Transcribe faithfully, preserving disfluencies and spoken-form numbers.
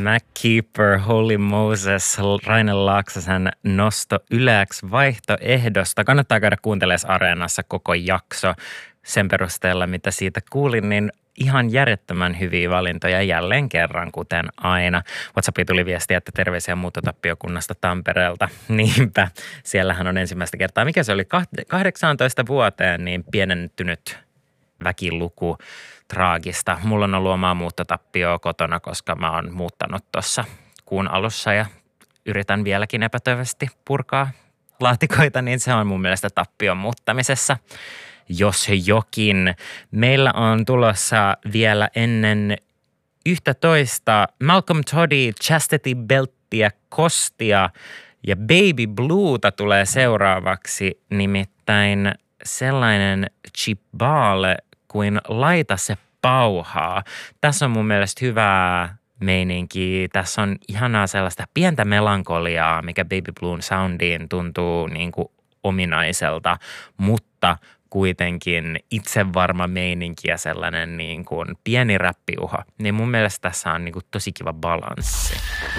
MacKeeper, Holy Moses, Raine Laaksosen nosto Yleäks vaihtoehdosta. Kannattaa käydä kuuntelemaan Areenassa koko jakso. Sen perusteella, mitä siitä kuulin, niin ihan järjettömän hyviä valintoja jälleen kerran, kuten aina. WhatsAppiin tuli viestiä, että terveisiä muuttotappiokunnasta Tampereelta. Niinpä, siellähän on ensimmäistä kertaa, mikä se oli, kahdeksantoista vuoteen, niin pienentynyt väkiluku. Traagista. Mulla on ollut omaa muuttotappioa kotona, koska mä oon muuttanut tuossa kuun alussa ja yritän vieläkin epätoivoisesti purkaa laatikoita, niin se on mun mielestä tappion muuttamisessa. Jos jokin. Meillä on tulossa vielä ennen yhtä toista Malcolm Toddy, Chastity Belttiä, Kostia ja Baby Blueta tulee seuraavaksi, nimittäin sellainen chipbaale kuin Laita se pauhaa. Tässä on mun mielestä hyvää meininkiä. Tässä on ihanaa sellaista pientä melankoliaa, mikä Baby Bluen soundiin tuntuu niin kuin ominaiselta, mutta kuitenkin itsevarma meininki ja sellainen niin kuin pieni räppiuha. Niin mun mielestä tässä on niin kuin tosi kiva balanssi.